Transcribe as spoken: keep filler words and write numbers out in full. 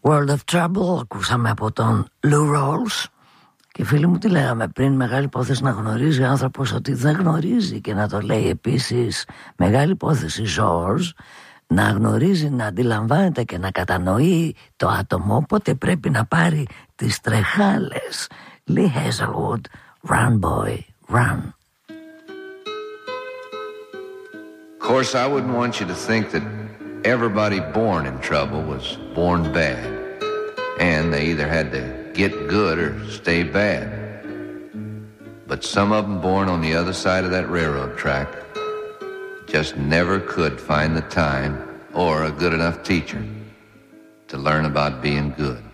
World of Trouble ακούσαμε από τον Lou Rawls. Και φίλοι μου, τι λέγαμε πριν, μεγάλη υπόθεση να γνωρίζει ο άνθρωπος ότι δεν γνωρίζει, και να το λέει επίσης μεγάλη υπόθεση George, να γνωρίζει, να αντιλαμβάνεται και να κατανοεί το άτομο, οπότε πρέπει να πάρει τις τρεχάλες. Lee Hazelwood, Run Boy, Run. Of course, I wouldn't want you to think that everybody born in trouble was born bad, and they either had to get good or stay bad. But some of them born on the other side of that railroad track just never could find the time or a good enough teacher to learn about being good.